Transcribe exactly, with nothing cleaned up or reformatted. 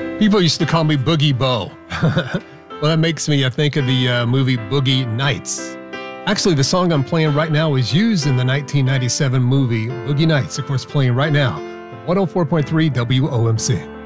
People used to call me Boogie Bo. Well, that makes me uh, think of the uh, movie Boogie Nights. Actually, the song I'm playing right now was used in the nineteen ninety-seven movie Boogie Nights, of course, playing right now. one oh four point three W O M C.